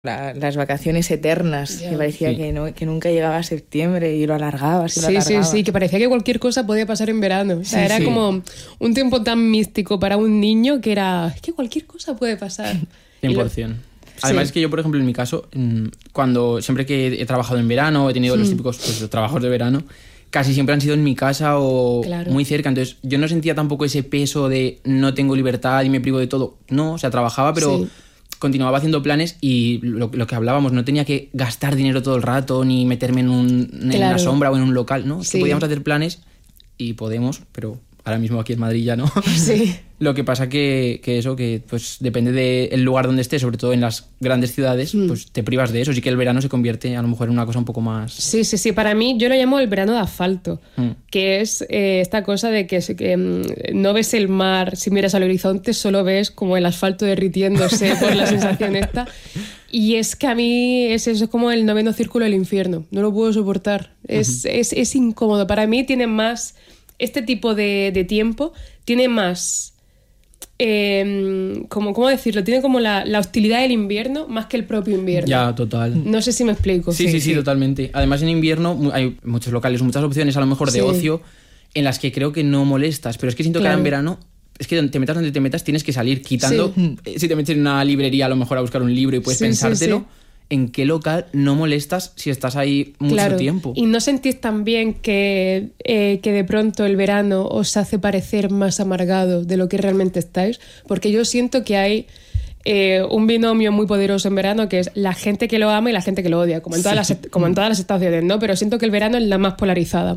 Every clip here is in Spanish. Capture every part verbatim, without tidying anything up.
La, las vacaciones eternas, yeah. que parecía sí. que, no, que nunca llegaba a septiembre y lo alargabas y lo sí, alargabas. Sí, sí, que parecía que cualquier cosa podía pasar en verano. O sea, sí, era sí. como un tiempo tan místico para un niño que era, es que cualquier cosa puede pasar. cien por ciento. Además sí. es que yo, por ejemplo, en mi caso, cuando siempre que he trabajado en verano, he tenido mm. los típicos pues, los trabajos de verano, casi siempre han sido en mi casa o claro. muy cerca. Entonces yo no sentía tampoco ese peso de no tengo libertad y me privo de todo. No, o sea, trabajaba, pero... Sí. continuaba haciendo planes y lo, lo que hablábamos, no tenía que gastar dinero todo el rato ni meterme en, un, en claro. una sombra o en un local, ¿no? Sí. Que podíamos hacer planes y podemos, pero ahora mismo aquí en Madrid ya no. Sí. Lo que pasa que, que eso, que pues depende del lugar donde estés, sobre todo en las grandes ciudades, mm. pues te privas de eso. Sí que el verano se convierte a lo mejor en una cosa un poco más... Sí, sí, sí. Para mí, yo lo llamo el verano de asfalto, mm. que es eh, esta cosa de que, que mm, no ves el mar, si miras al horizonte, solo ves como el asfalto derritiéndose por la sensación esta. Y es que a mí es, eso es como el noveno círculo del infierno. No lo puedo soportar. Es, uh-huh. es, es incómodo. Para mí tiene más... Este tipo de, de tiempo tiene más... Eh, como, ¿cómo decirlo? Tiene como la, la hostilidad del invierno más que el propio invierno. Ya, total. No sé si me explico. Sí, sí, sí, sí, sí, totalmente. Además, en invierno hay muchos locales, muchas opciones a lo mejor de sí. ocio en las que creo que no molestas, pero es que siento claro. que ahora en verano es que te metas donde te metas tienes que salir quitando... Sí. Si te metes en una librería a lo mejor a buscar un libro y puedes sí, pensártelo... Sí, sí. ¿En qué local no molestas si estás ahí mucho claro. tiempo? ¿Y no sentís también que, eh, que de pronto el verano os hace parecer más amargado de lo que realmente estáis? Porque yo siento que hay eh, un binomio muy poderoso en verano que es la gente que lo ama y la gente que lo odia, como en todas, sí. las, como en todas las estaciones, ¿no? Pero siento que el verano es la más polarizada.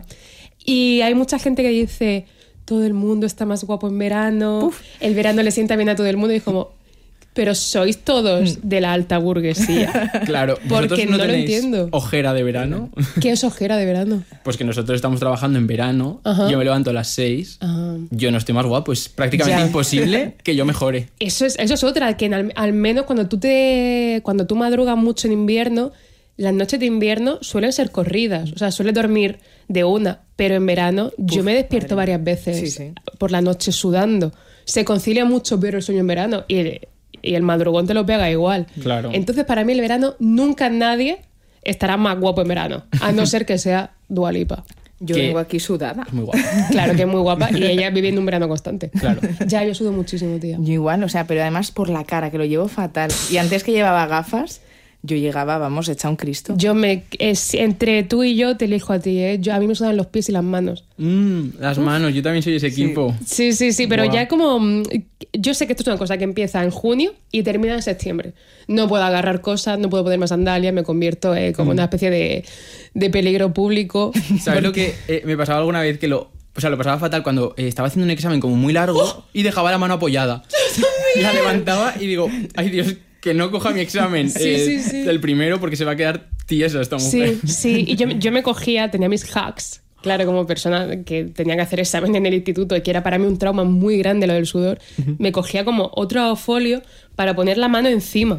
Y hay mucha gente que dice, todo el mundo está más guapo en verano, Uf. el verano le sienta bien a todo el mundo y es como... Pero sois todos de la alta burguesía. Claro. Porque no, no lo entiendo. ¿Ojera de verano? ¿Qué es ojera de verano? Pues que nosotros estamos trabajando en verano, Ajá. yo me levanto a las seis, Ajá. yo no estoy más guapo, es prácticamente ya. imposible que yo mejore. Eso es, eso es otra, que al, al menos cuando tú, te, cuando tú madrugas mucho en invierno, las noches de invierno suelen ser corridas, o sea, sueles dormir de una, pero en verano Uf, yo me despierto madre. varias veces sí, sí. por la noche sudando. Se concilia mucho peor el sueño en verano y... y el madrugón te lo pega igual. Claro. Entonces, para mí el verano, nunca nadie estará más guapo en verano, a no ser que sea Dua Lipa. Yo vengo aquí sudada. Es muy guapa. Claro que es muy guapa y ella viviendo un verano constante. Claro. Ya, yo sudo muchísimo, tía. Yo igual, o sea, pero además por la cara, que lo llevo fatal. Y antes que llevaba gafas... Yo llegaba, vamos, hecha un Cristo. Yo me... Es, entre tú y yo te elijo a ti, ¿eh? Yo, a mí me sudan los pies y las manos. Mm, las Uf. manos, yo también soy ese equipo. Sí, sí, sí, pero Buah. ya como... Yo sé que esto es una cosa que empieza en junio y termina en septiembre. No puedo agarrar cosas, no puedo ponerme sandalias, me convierto eh, como mm. una especie de, de peligro público. ¿Sabes lo que eh, me pasaba alguna vez? Que lo... O sea, lo pasaba fatal cuando eh, estaba haciendo un examen como muy largo ¡Oh! y dejaba la mano apoyada. La levantaba y digo, ay Dios... que no coja mi examen sí, eh, sí, sí. del primero porque se va a quedar tiesa esta mujer. Sí, sí, y yo, yo me cogía, tenía mis hacks, claro, como persona que tenía que hacer examen en el instituto, que era para mí un trauma muy grande lo del sudor, uh-huh. me cogía como otro folio para poner la mano encima.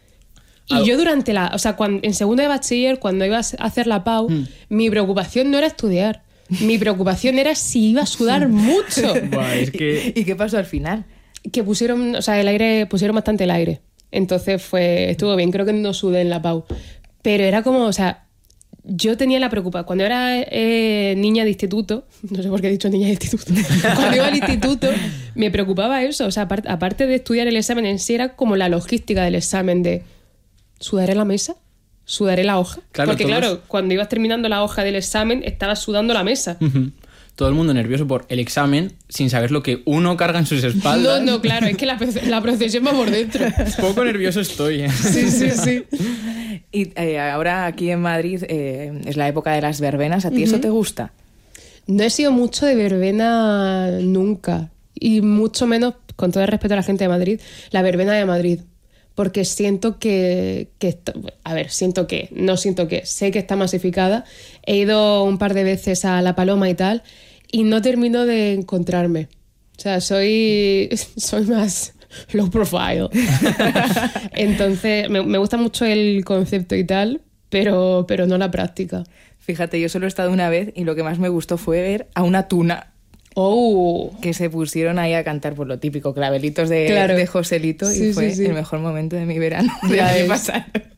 Y ah, yo durante la... O sea, cuando, en segundo de bachiller, cuando iba a hacer la P A U, mm. mi preocupación no era estudiar, mi preocupación era si iba a sudar mucho. Buah, es que... ¿Y qué pasó al final? Que pusieron, o sea, el aire, pusieron bastante el aire. Entonces fue, estuvo bien, creo que no sudé en la P A U. Pero era como, o sea, yo tenía la preocupación. Cuando era eh, niña de instituto, no sé por qué he dicho niña de instituto, cuando iba al instituto me preocupaba eso. O sea, aparte, aparte de estudiar el examen en sí, era como la logística del examen de ¿sudaré la mesa? ¿Sudaré la hoja? Claro, Porque todos... claro, cuando ibas terminando la hoja del examen, estabas sudando la mesa. Uh-huh. Todo el mundo nervioso por el examen sin saber lo que uno carga en sus espaldas. No, no, claro, es que la, la procesión va por dentro. Poco nervioso estoy. ¿eh? Sí, sí, sí. Y eh, ahora aquí en Madrid eh, es la época de las verbenas. ¿A ti uh-huh. eso te gusta? No he sido mucho de verbena nunca. Y mucho menos, con todo el respeto a la gente de Madrid, la verbena de Madrid. Porque siento que, que... A ver, siento que... No siento que... Sé que está masificada. He ido un par de veces a La Paloma y tal... Y no termino de encontrarme. O sea, soy, soy más low profile. Entonces, me, me gusta mucho el concepto y tal, pero, pero no la práctica. Fíjate, yo solo he estado una vez y lo que más me gustó fue ver a una tuna. Oh. Que se pusieron ahí a cantar por lo típico, clavelitos de, claro. de Joselito, sí, y fue sí, sí. el mejor momento de mi verano de pasar.